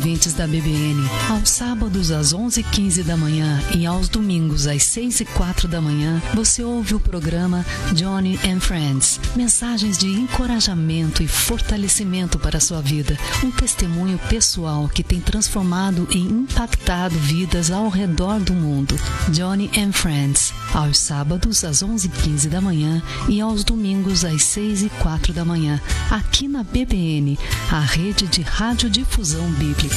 ouvintes da BBN. Aos sábados às 11h15 da manhã e aos domingos às 6h04 da manhã, você ouve o programa Johnny and Friends. Mensagens de encorajamento e fortalecimento para a sua vida. Um testemunho pessoal que tem transformado e impactado vidas ao redor do mundo. Johnny and Friends. Aos sábados às 11h15 da manhã e aos domingos às 6h04 da manhã. Aqui na BBN, a rede de radiodifusão bíblica.